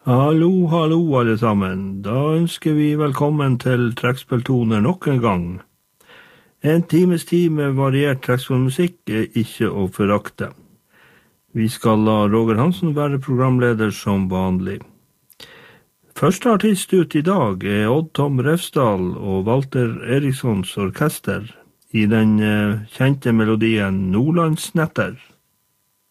Hallo, hallo alle sammen. Da ønsker vi velkommen til trekkspilltoner nok en gang. En times tid med variert trekkspillmusikk ikke å forakte. Vi skal la Roger Hansen være programleder som vanlig. Første artist ut i dag Odd Tom Refsdal og Walter Erikssons orkester i den kjente melodien Nordlandsnetter.